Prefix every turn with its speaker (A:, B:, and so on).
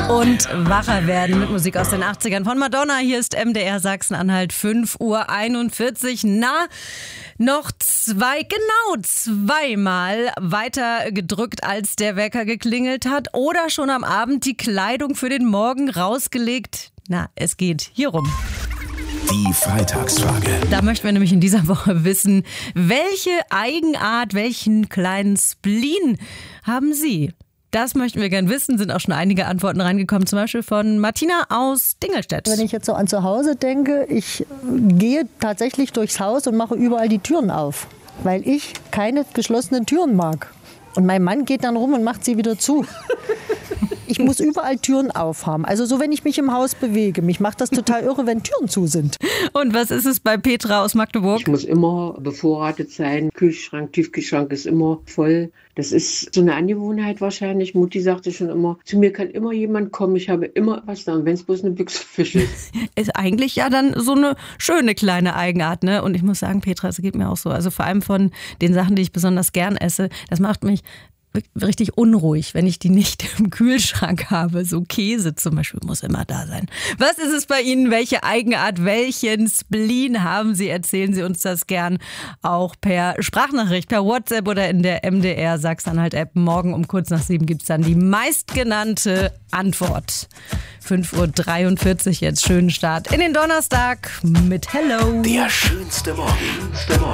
A: Und wacher werden mit Musik aus den 80ern von Madonna. Hier ist MDR Sachsen-Anhalt, 5:41 Uhr. Na, noch zweimal weiter gedrückt, als der Wecker geklingelt hat. Oder schon am Abend die Kleidung für den Morgen rausgelegt. Na, es geht hier rum.
B: Die Freitagsfrage.
A: Da möchten wir nämlich in dieser Woche wissen, welche Eigenart, welchen kleinen Spleen haben Sie? Das möchten wir gern wissen, sind auch schon einige Antworten reingekommen, zum Beispiel von Martina aus Dingelstedt.
C: Wenn ich jetzt so an zu Hause denke, ich gehe tatsächlich durchs Haus und mache überall die Türen auf, weil ich keine geschlossenen Türen mag. Und mein Mann geht dann rum und macht sie wieder zu. Ich muss überall Türen aufhaben. Also so, wenn ich mich im Haus bewege. Mich macht das total irre, wenn Türen zu sind.
A: Und was ist es bei Petra aus Magdeburg?
D: Ich muss immer bevorratet sein. Kühlschrank, Tiefkühlschrank ist immer voll. Das ist so eine Angewohnheit wahrscheinlich. Mutti sagte schon immer, zu mir kann immer jemand kommen. Ich habe immer was da. Und wenn es bloß eine Büchse Fisch ist.
A: Ist eigentlich ja dann so eine schöne kleine Eigenart, ne? Und ich muss sagen, Petra, es geht mir auch so. Also vor allem von den Sachen, die ich besonders gern esse. Das macht mich richtig unruhig, wenn ich die nicht im Kühlschrank habe. So Käse zum Beispiel muss immer da sein. Was ist es bei Ihnen? Welche Eigenart, welchen Spleen haben Sie? Erzählen Sie uns das gern auch per Sprachnachricht, per WhatsApp oder in der MDR Sachsen-Anhalt-App. Morgen um kurz nach 7 gibt es dann die meistgenannte Antwort. 5:43 Uhr jetzt. Schönen Start in den Donnerstag mit Hello.
B: Der schönste Morgen.